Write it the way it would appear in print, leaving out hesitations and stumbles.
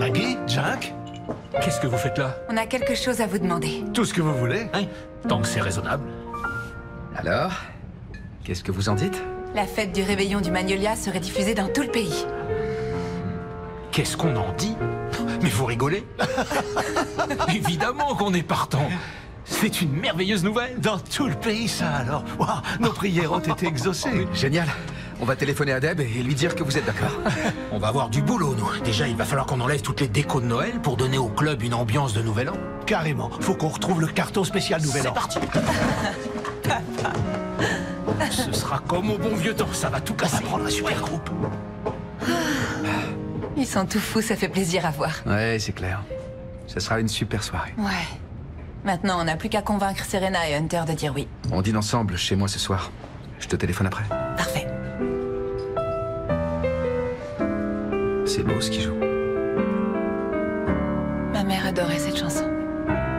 Maggie, Jack, Qu'est-ce que vous faites là? On a quelque chose à vous demander. tout ce que vous voulez. Hein? Tant que c'est raisonnable. Alors, qu'est-ce que vous en dites? La fête du réveillon du Magnolia serait diffusée dans tout le pays. Qu'est-ce qu'on en dit? Mais vous rigolez? Évidemment qu'on est partant. C'est une merveilleuse nouvelle. Dans tout le pays, ça alors. Waouh, nos prières ont été exaucées. Génial. On va téléphoner à Deb et lui dire que vous êtes d'accord. On va avoir du boulot, nous. Déjà, il va falloir qu'on enlève toutes les décos de Noël pour donner au club une ambiance de Nouvel An. Carrément, faut qu'on retrouve le carton spécial Nouvel C'est An. parti. Ce sera comme au bon vieux temps, ça va tout On va casser. prendre un super groupe. Ils sont tout fous, ça fait plaisir à voir. Ouais, c'est clair. Ce sera une super soirée. Ouais. Maintenant, on n'a plus qu'à convaincre Serena et Hunter de dire oui. On dîne ensemble chez moi ce soir. Je te téléphone après. Parfait. C'est beau ce qu'il joue. Ma mère adorait cette chanson.